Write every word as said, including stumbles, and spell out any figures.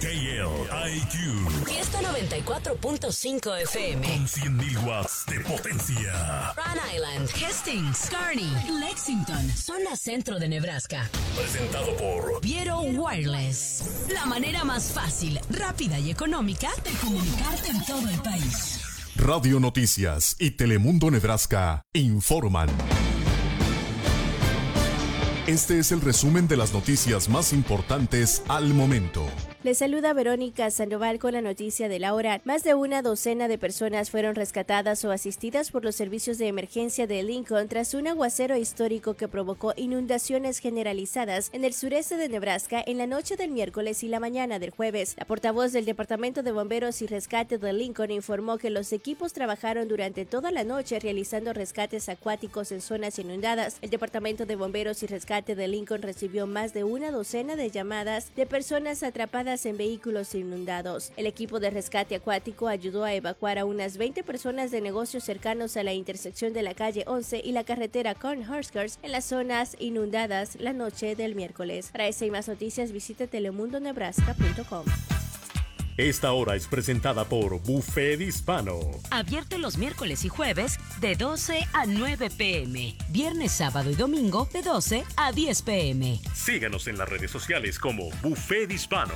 K L I Q. Fiesta noventa y cuatro punto cinco F M. Con cien mil watts de potencia. Rhode Island, Hastings, Kearney, Lexington, zona centro de Nebraska. Presentado por Viero Wireless. La manera más fácil, rápida y económica de comunicarte en todo el país. Radio Noticias y Telemundo Nebraska informan. Este es el resumen de las noticias más importantes al momento. Les saluda Verónica Sandoval con la noticia de la hora. Más de una docena de personas fueron rescatadas o asistidas por los servicios de emergencia de Lincoln tras un aguacero histórico que provocó inundaciones generalizadas en el sureste de Nebraska en la noche del miércoles y la mañana del jueves. La portavoz del Departamento de Bomberos y Rescate de Lincoln informó que los equipos trabajaron durante toda la noche realizando rescates acuáticos en zonas inundadas. El Departamento de Bomberos y Rescate de Lincoln recibió más de una docena de llamadas de personas atrapadas en vehículos inundados. El equipo de rescate acuático ayudó a evacuar a unas veinte personas de negocios cercanos a la intersección de la calle once y la carretera Cornhuskers en las zonas inundadas la noche del miércoles. Para esta y más noticias visita telemundo nebraska punto com. Esta hora es presentada por Buffet Hispano. Abierto los miércoles y jueves de doce a nueve pm. Viernes, sábado y domingo de doce a diez pm. Síganos en las redes sociales como Buffet Hispano.